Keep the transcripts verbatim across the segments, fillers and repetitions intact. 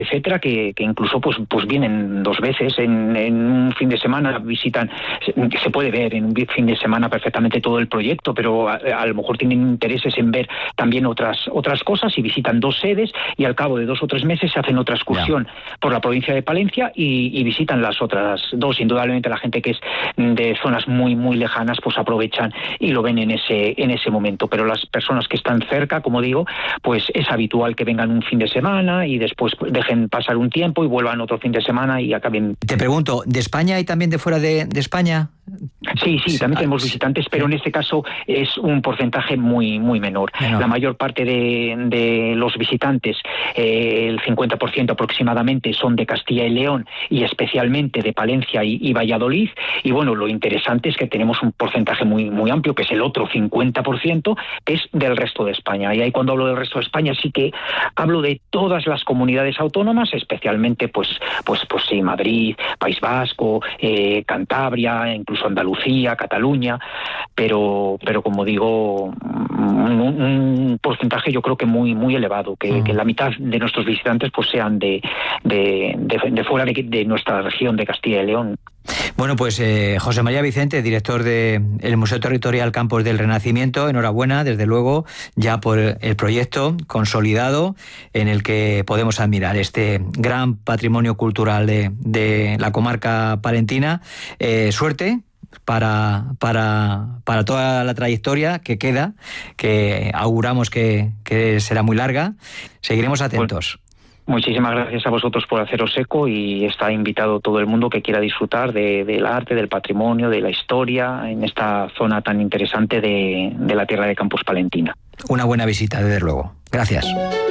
etcétera, que, que incluso pues pues vienen dos veces en, en un fin de semana, visitan, se, se puede ver en un fin de semana perfectamente todo el proyecto, pero a, a lo mejor tienen intereses en ver también otras otras cosas y visitan dos sedes y al cabo de dos o tres meses se hacen otra excursión yeah. por la provincia de Palencia y, y visitan las otras dos. Indudablemente la gente que es de zonas muy muy lejanas pues aprovechan y lo ven en ese en ese momento, pero las personas que están cerca, como digo, pues es habitual que vengan un fin de semana y después dejen pasar un tiempo y vuelvan otro fin de semana y acaben. Te pregunto, ¿de España y también de fuera de, de España? Sí, sí, también tenemos visitantes, pero en este caso es un porcentaje muy muy menor. menor. La mayor parte de, de los visitantes, eh, el cincuenta por ciento aproximadamente, son de Castilla y León y especialmente de Palencia y, y Valladolid. Y bueno, lo interesante es que tenemos un porcentaje muy muy amplio, que es el otro cincuenta por ciento, que es del resto de España. Y ahí cuando hablo del resto de España sí que hablo de todas las comunidades autónomas, especialmente pues pues pues sí, Madrid, País Vasco, eh, Cantabria, incluso Andalucía, Cataluña, pero pero como digo, un, un porcentaje yo creo que muy muy elevado, que, mm. que la mitad de nuestros visitantes pues sean de de, de, de fuera de, de nuestra región de Castilla y León. Bueno, pues eh, José María Vicente, director del Museo Territorial Campos del Renacimiento, enhorabuena, desde luego, ya por el proyecto consolidado en el que podemos admirar este gran patrimonio cultural de, de la comarca palentina. Eh, suerte para, para, para toda la trayectoria que queda, que auguramos que, que será muy larga. Seguiremos atentos. Bueno. Muchísimas gracias a vosotros por haceros eco y está invitado todo el mundo que quiera disfrutar de, del arte, del patrimonio, de la historia en esta zona tan interesante de, de la tierra de Campos Palentina. Una buena visita, desde luego. Gracias.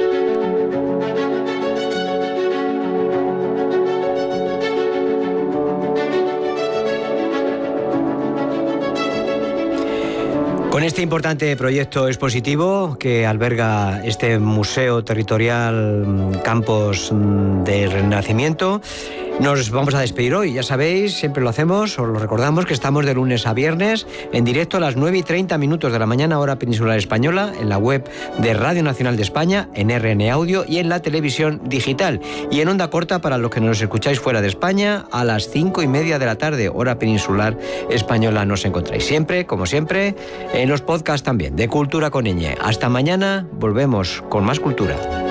Con este importante proyecto expositivo que alberga este Museo Territorial Campos del Renacimiento, nos vamos a despedir hoy. Ya sabéis, siempre lo hacemos, os lo recordamos, que estamos de lunes a viernes en directo a las nueve y treinta minutos de la mañana, hora peninsular española, en la web de Radio Nacional de España, en R N Audio y en la televisión digital. Y en onda corta para los que nos escucháis fuera de España, a las cinco y media de la tarde, hora peninsular española, nos encontráis. Siempre, como siempre, en los podcasts también, de Cultura con Ñ. Hasta mañana, volvemos con más cultura.